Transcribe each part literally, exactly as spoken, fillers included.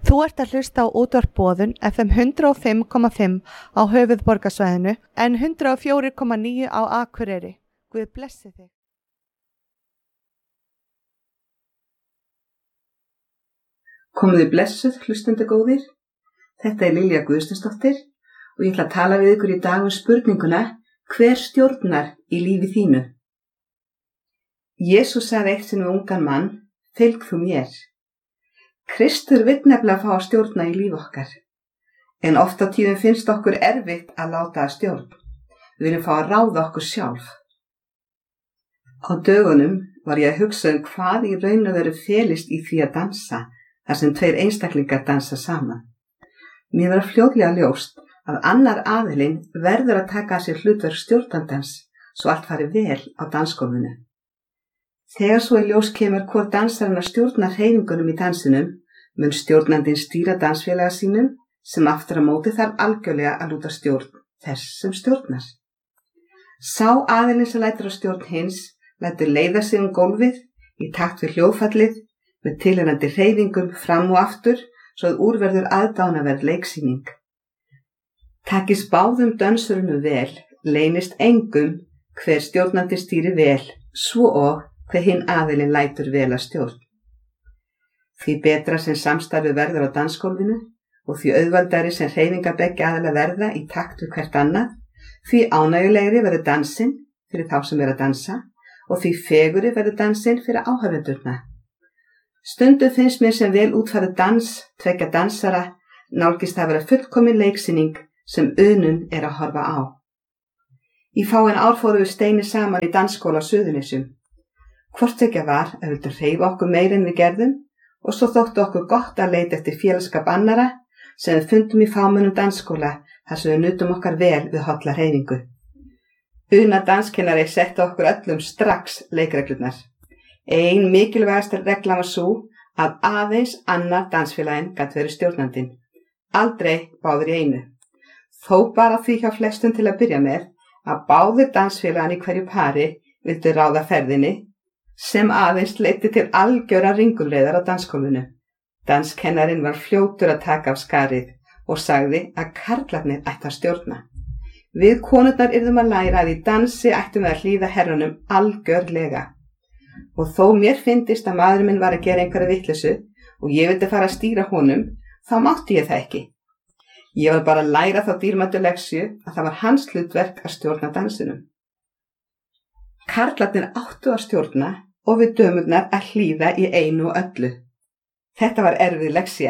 Þú ert að hlusta á útvarp Boðun F M hundrað og fimm komma fimm á höfuðborgarsvæðinu en hundrað og fjögur komma níu á Akureyri. Guð blessi þig. Komið þið blessuð, hlustendur góðir. Þetta er Lilja Guðsteinsdóttir og ég ætla að tala við ykkur í dag um spurninguna: hver stjórnar í lífi þínu? Jesús sagði eitt sinn við ungan mann: fylg þú mér. Kristur vill nefnilega fá að stjórna í líf okkar. En oft á tíðum finnst okkur erfitt að láta að stjórn. Við viljum fá að ráða okkur sjálf. Á dögunum var ég að hugsa um hvað í raun og veru felist í því að dansa, þar sem tveir einstaklingar dansa saman. Mér var fljótlega ljóst að annar aðilinn verður að taka að sér hlutverk stjórnandans svo allt fari vel á dansgólfinu. Þegar svo í ljós kemur hvor dansarinn að stjórna hreyfingunum í dansinum, mun stjórnandinn stýra dansfélaga sínum sem aftur á móti þarf algjörlega að lúta stjórn þess sem stjórnar. Sá aðilinn sem lætur á stjórn hins lætur leiða sig um gólfið í takt við hljóðfallið með tilheyrandi hreyfingum fram og aftur svo að úr verður aðdánaverð leiksýning. Takist báðum dönsurunum vel, leynist engum hver stjórnandi stýri vel, svo og hver hinn aðilinn lætur vel að stjórn. Því betra sem samstarfið verður á dansgólfinu og því auðvaldari sem hreyfingar beggja aðila verða í takt við hvert annað, því ánægjulegri verður dansinn fyrir þá sem er að dansa og því fegurri verður dansinn fyrir áhorfendurna. Stundum finnst mér sem vel útfærður dans tveggja dansara nálgist að vera fullkomin leiksýning sem unun er að horfa á. Í fáein ár fórum við Steini saman í dansskóla á Suðurnesjum. Hvort ekki var að vildu hreyfa okkur meira en við gerðum og svo þóttu okkur gott að leita eftir félagsskap annara sem við fundum í fámennum dansskóla þar sem við nutum okkar vel við holla hreyfingu. Una danskennari setti okkur öllum strax leikreglurnar. Ein mikilvægasta regla var sú að aðeins annar dansfélaginn gat verið stjórnandinn. Aldrei báðir í einu. Þó bara því hjá flestum til að byrja með að báðir dansfélaginn í hverju pari vildu ráða ferðinni sem aðeins leiddi til algjöra ringulreiðar á dansgólfinu. Danskennarinn var fljótur að taka af skarið og sagði að karlarnir ættu að stjórna. Við konurnar yrðum að læra að í dansi ættum við að hlýða herrunum algjörlega. Og þó mér fyndist að maðurinn minn var að gera einhverja vitleysu og ég vildi fara að stýra honum, þá mátti ég það ekki. Ég var bara að læra þá dýrmætu leksju að það var hans hlutverk að stjórna dansinum. Karlarnir áttu að stjórna og við dömurnar að hlýða í einu og öllu. Þetta var erfið leksja.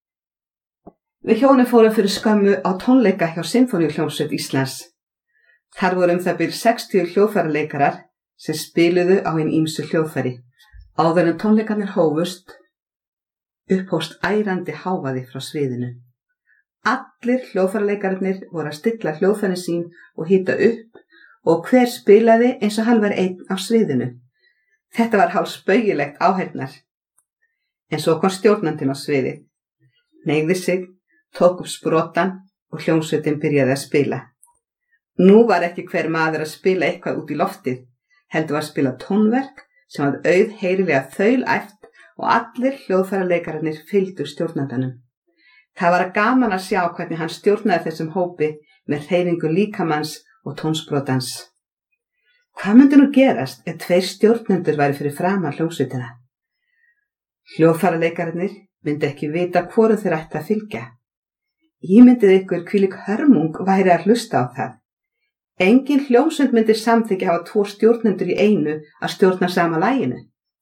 Við hjónin fórum fyrir skömmu á tónleika hjá Sinfóníuhljómsveit Íslands. Þar voru um það bil sextíu hljóðfæraleikarar sem spiluðu á hin ýmsu hljóðfæri. Áður en tónleikarnir hófust, upphófst ærandi hávaði frá sviðinu. Allir hljóðfæraleikararnir voru að stilla hljóðfærin sín og hita upp og hver spilaði eins og hann var einn á sviðinu. Þetta var hálf spaugilegt áheyrnar. En svo kom stjórnandinn á sviðið. Hneigði sig, tók upp sprotann og hljómsveitin byrjaði að spila. Nú var ekki hver maður að spila eitthvað út í loftið, heldur var að spila tónverk sem var auðheyrilega þaulæft og allir hljóðfæraleikararnir fylgdu stjórnandanum. Það var gaman að sjá hvernig hann stjórnaði þessum hópi með hreyfingu líkamanns og tónsprotans. Hvað myndi nú gerast ef tveir stjórnendur væri fyrir framan hljómsveitina? Hljóðfæraleikararnir myndi ekki vita hvoru þeir ætti að fylgja. Ímyndið ykkur hvílík hörmung væri að hlusta á það. Engin hljómsveit myndi samþykkja hafa tvo stjórnendur í einu að stjórna sama laginu.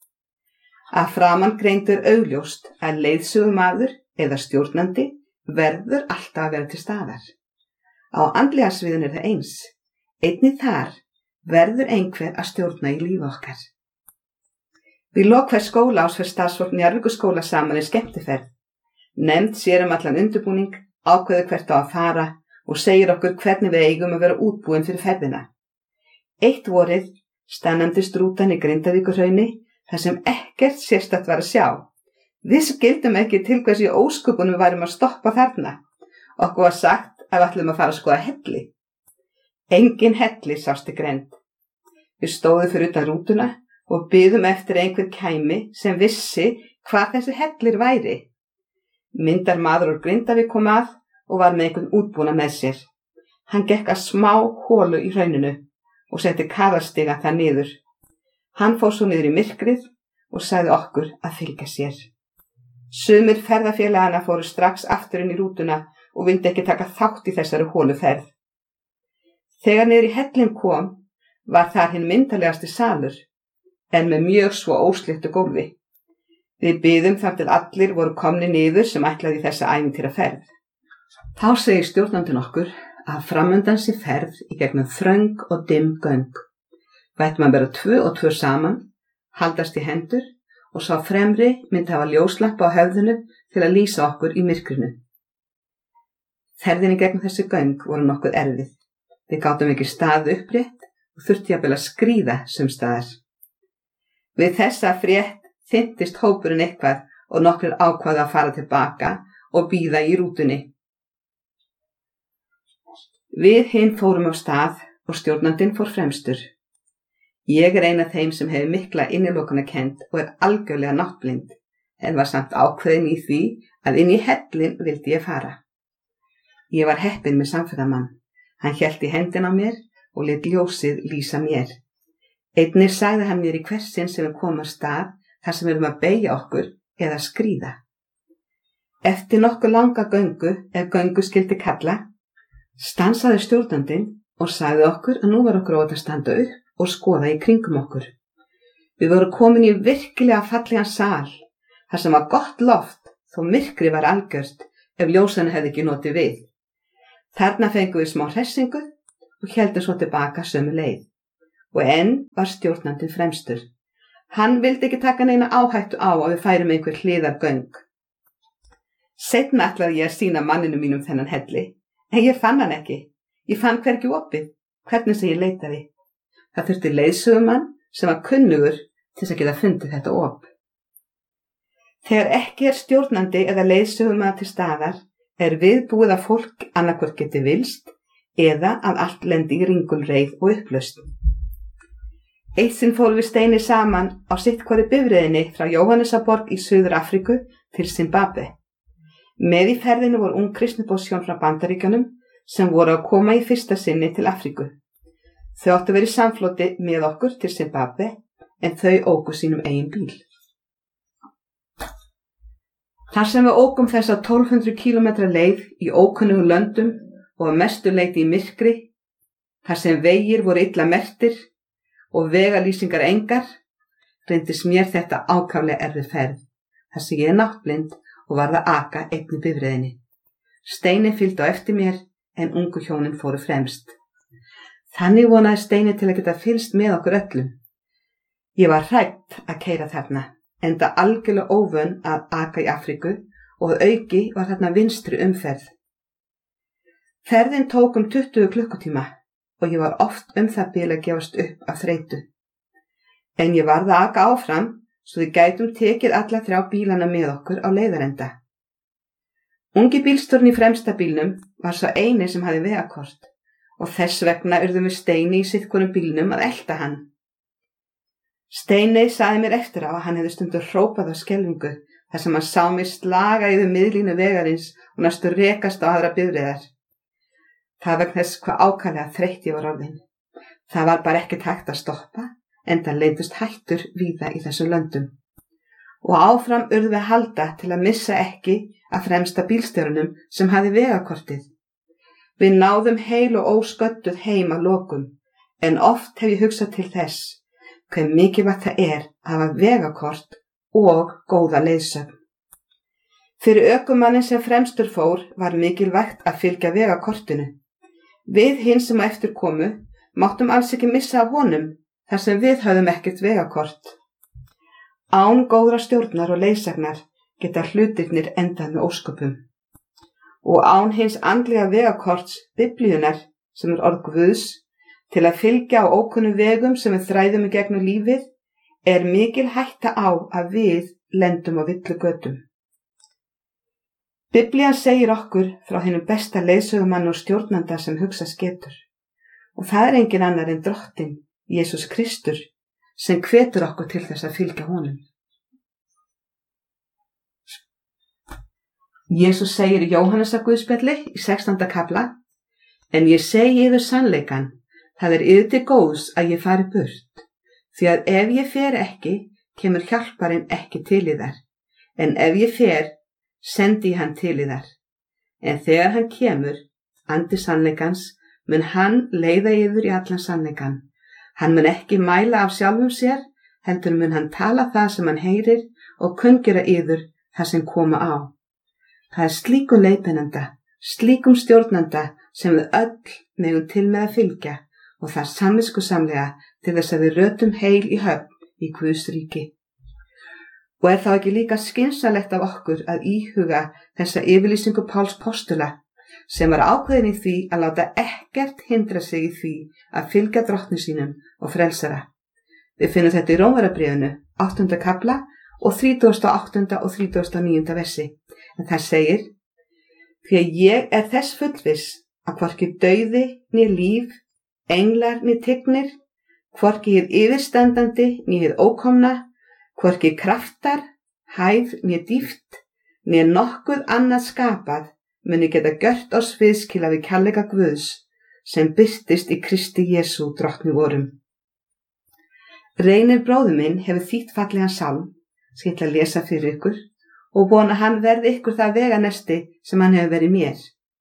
Að framan greindur augljóst að leiðsögumaður eða stjórnandi verður alltaf að vera til staðar. Á andlega sviðinu er það eins. Einnig þar verður einhver að stjórna í lífi okkar. Við lok hvers skólaárs fer starfsfólk Njarðvíkurskóla saman í skemmtiferð. Nefnd sér um allan undirbúning, ákveður hvert á að fara og segir okkur hvernig við eigum að vera útbúin fyrir ferðina. Eitt vorið stannandist rútan í Grindavíkurhrauni þar sem ekkert sérstakt var að sjá. Við skildum ekki til hvers í ósköpunum værum að stoppa þarna. Okkur var sagt að við ætlum að fara að skoða helli. Engin helli sást í greind. Við stóðum fyrir utan rútuna og biðum eftir einhver kæmi sem vissi hvað þessi hellir væri. Myndar maður úr Grindavík kom að og var með einhvern útbúna með sér. Hann gekk að smá holu í hrauninu og setti kaðarstiga það niður. Hann fór svo niður í myrkrið og sagði okkur að fylgja sér. Sumir ferðafélagana fóru strax aftur inn í rútuna og vildi ekki taka þátt í þessari holuferð. Þegar niður í hellinn kom, var þar hinn myndarlegasti salur, en með mjög svo ósléttu gólfi. Við biðum þar til allir voru komni niður sem ætlaði í þessa ævintýraferð. Þá segir stjórnandinn okkur að framundan sé ferð í gegnum þröng og dimm göng. Við ættum að vera tvö og tvö saman, haldast í hendur og sá fremri myndi hafa ljóslampa á höfðinu til að lýsa okkur í myrkrinu. Ferðin í gegnum þessi göng voru nokkuð erfið. Við gátum ekki staðið upprétt og þurfti jafnvel að skríða sumstaðar. Við þessa frétt þynntist hópurinn eitthvað og nokkrir ákváðu að fara tilbaka og bíða í rútunni. Við hinn fórum á stað og stjórnandinn fór fremstur. Ég er ein af þeim sem hefur mikla innilokunarkennd og er algjörlega náttblind, en var samt ákveðin í því að inn í hellinn vildi ég fara. Ég var heppin með samferðamann. Hann hélt í hendina á mér og lét ljósið lýsa mér. Einnig sagði hann mér í hvers sinn sem við komum á stað þar sem við erum að beygja okkur eða skríða. Eftir nokkuð langa göngu, ef göngu skildi kalla, stansaði stjórnandinn og sagði okkur að nú var okkur ótt að standa upp og skoða í kringum okkur. Við vorum komin í virkilega fallegan sal, þar sem var gott loft þó myrkri var algjört ef ljósana hefði ekki notið við. Þarna fengum við smá hressingu og héldum svo tilbaka sömu leið. Og enn var stjórnandinn fremstur. Hann vildi ekki taka neina áhættu á að við færum einhver hliðargöng. Seinna ætlaði ég að sýna manninu mínum þennan helli, en ég fann hann ekki. Ég fann hvergi opið, hvernig sem ég leitaði. Það þurfti leiðsögumann sem var kunnugur til þess að geta fundið þetta op. Þegar ekki er stjórnandi eða leiðsögumann til staðar, er viðbúið að fólk annarkvort geti vilst eða að allt lendi í ringulreið og upplausn. Eitt sinn fórum við Steini saman á sitt hvori bifreiðinni frá Jóhannesaborg í Suður Afríku til Zimbabwe. Með í ferðinu voru ung kristniboðshjón frá Bandaríkjunum sem voru að koma í fyrsta sinni til Afríku. Þau áttu verið samfloti með okkur til Zimbabwe en þau óku sínum eigin bíl. Þar sem við ókum þessa tólf hundruð kílómetra leið í ókunnugum löndum og að mestu leyti í myrkri, þar sem vegir voru illa merktir og vegalýsingar engar, reyndist mér þetta ákaflega erfið ferð, þar sem ég er náttblind og varð að aka einni bifreiðinni. Steini fylgdi á eftir mér en ungu hjónin fóru fremst. Þannig vonaði Steini til að geta fylgst með okkur öllum. Ég var hrædd að keyra þarna, enda algjörlega óvön að aka í Afríku og auki var þarna vinstri umferð. Ferðin tók um tuttugu klukkutíma og ég var oft um það bil að gefast upp af þreytu. En ég varð að aka áfram svo við gætum tekið alla þrjá bílana með okkur á leiðarenda. Ungi bílstjórinn í fremsta bílnum var svo eini sem hafði vegakort og þess vegna urðum við Steini í sitthvorum bílnum að elta hann. Steini sagði mér eftir á að hann hefði stundur hrópað á skelfingu þar sem hann sá mig slaga yfir miðlínu vegarins og næstu rekast á aðra bifreiðar. Það vegna þess hvað ákaflega þreytt ég var orðin. Það var bara ekkert hægt að stoppa, enda leyndust hættur víða í þessum löndum. Og áfram urðu við halda til að missa ekki að fremsta bílstjórunum sem hafði vegakortið. Við náðum heil og ósködduð heim að lokum, en oft hef ég hugsað til þess hve mikilvægt það er að hafa vegakort og góða leiðsögn. Fyrir ökumannin sem fremstur fór var mikilvægt að fylgja vegakortinu. Við hinn sem á eftir komu máttum alls ekki missa af honum þar sem við höfðum ekkert vegakort. Án góðra stjórnar og leiðsagnar geta hlutirnir endað með ósköpum. Og án hins andlega vegakorts Biblíunnar sem er orð Guðs til að fylgja á ókunnum vegum sem við þræðum í gegnum lífið er mikil hætta á að við lendum á villigötum. Biblían segir okkur frá hinum besta leiðsögumann og stjórnanda sem hugsast getur. Og það er engin annar en drottinn, Jesús Kristur, sem hvetur okkur til þess að fylgja honum. Jesús segir í Jóhannesar Guðspjalli í sextánda kafla: En ég segi yður sannleikann, það er yður til góðs að ég fari burt, því að ef ég fer ekki, kemur hjálparinn ekki til yðar, en ef ég fer, sendi ég hann til yðar. En þegar hann kemur, andi sannleikans, mun hann leiða yður í allan sannleikann. Hann mun ekki mæla af sjálfum sér, heldur mun hann tala það sem hann heyrir og kunngera yður það sem koma á. Það er slíkum leiðbeinanda, slíkum stjórnanda sem við öll megum til með að fylgja og það samviskusamlega til þess að við rötum heil í höfn í Guðs ríki. Og er þá ekki líka skynsamlegt af okkur að íhuga þessa yfirlýsingu Páls postula sem var ákveðin í því að láta ekkert hindra sig í því að fylgja drottni sínum og frelsara. Við finnum þetta í Rómverjabréfinu, áttunda kafla og þrítugasta og áttunda og þrítugasta og níunda versi. En það segir: Því að ég er þess fullviss að hvorki dauði né líf, englar né tignir, hvorki hið yfirstandandi né hið ókomna, hvorki kraftar, hæð né dýpt, né nokkuð annað skapað muni geta gjört oss viðskila við kærleika Guðs sem birtist í Kristi Jesú drottni vorum. Reynir bróðir minn hefur þýtt fallegan salm sem ég ætla að lesa fyrir ykkur og vona hann verði ykkur það veganesti sem hann hefur verið mér.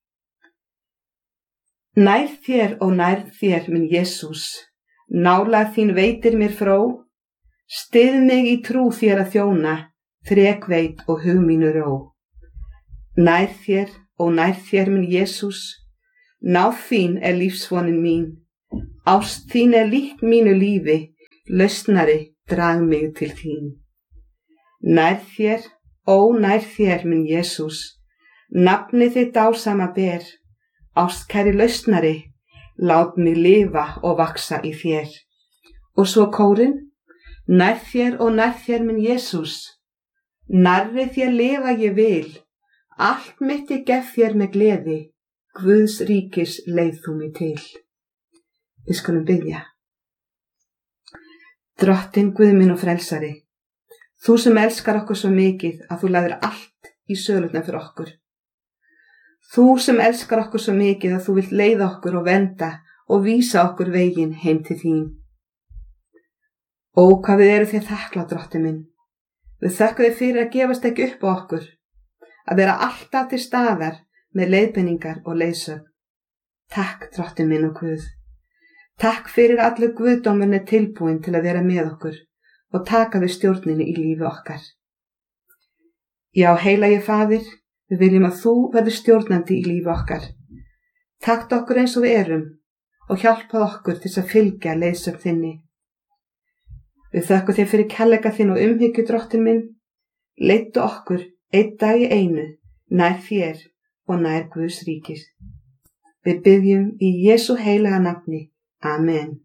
Nær þér og nær þér, minn Jesús, nálægð þín veitir mér fró, styð mig í trú þér að þjóna, þrekveit og hug mínu ró. Nær þér og nær þér, minn Jesús, náð þín er lífsvonin mín, ást þín er lík mínu lífi, lausnari drag mig til þín. Nær þér, ó nær þér, minn Jesús, nafni þitt dásama ber, ástkæri lausnari, lát mig lifa og vaksa í þér. Og svo kórinn: Nær þér og nær þér, minn Jesús, nærri þér lifa ég vil, allt mitt ég gef þér með gleði, Guðs ríkis leið þú mig til. Við skulum biðja. Drottinn Guð minn og frelsari, þú sem elskar okkur svo mikið að þú lagðir allt í sölurnar fyrir okkur. Þú sem elskar okkur svo mikið að þú vilt leiða okkur og vernda og vísa okkur veginn heim til þín. Ó, hvað við erum þér þakklát, drottinn minn. Við þökkum þér fyrir að gefast ekki upp á okkur, að vera alltaf til staðar með leiðbeiningar og leiðsögn. Takk, drottinn minn og Guð. Takk fyrir allur guðdómurinn er tilbúin til að vera með okkur og taka við stjórninni í lífi okkar. Já, heilagi Faðir, við viljum að þú verður stjórnandi í lífi okkar. Taktu okkur eins og við erum og hjálpað okkur til að fylgja leiðsögn þinni. Við þökkum þér fyrir kærleika þinn og umhyggju, drottinn minn. Leiddu okkur einn dag í einu nær þér og nær Guðs ríkis. Við biðjum í Jesú heilaga nafni. Amen.